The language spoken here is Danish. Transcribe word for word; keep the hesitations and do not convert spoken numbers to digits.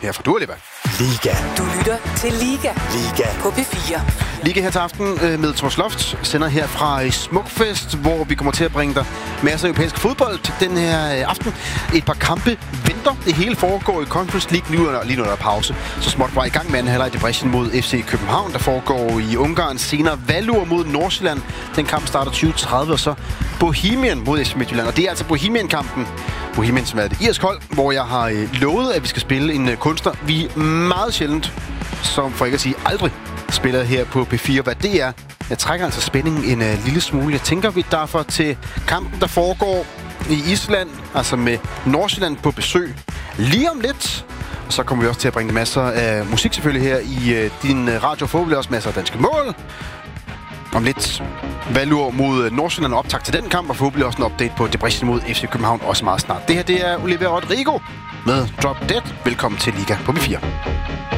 her fra Dua Lipa. Liga. Du lytter til Liga. Liga. På P fire. Liga her til aften øh, med Thomas Loft, sender her fra Smukfest, hvor vi kommer til at bringe dig masser af europæisk fodbold den her øh, aften. Et par kampe venter. Det hele foregår i Conference League nu, lige nu er der pause. Så småt var i gang med anden halvleg i Debrecen mod F C København, der foregår i Ungarn. Senere Valur mod Nordsjælland. Den kamp starter tyve tredive, og så Bohemian mod F C Midtjylland. Og det er altså Bohemian-kampen. Bohemian, som er et irsk hold, hvor jeg har øh, lovet, at vi skal spille en øh, kunstner. Vi meget sjældent, som for ikke at sige aldrig, spiller her på P fire. Hvad det er, jeg trækker altså spændingen en uh, lille smule. Jeg tænker, vi derfor til kampen, der foregår i Island, altså med Nordsjælland på besøg lige om lidt. Og så kommer vi også til at bringe masser af musik selvfølgelig her i uh, din uh, radio. Forhåbentlig også masser af danske mål. Om lidt Valur mod Nordsjælland, optakt til den kamp, og forhåbentlig også en update på Debrecen mod F C København også meget snart. Det her, det er Olivia Rodrigo med Drop Dead. Velkommen til Liga på P fire.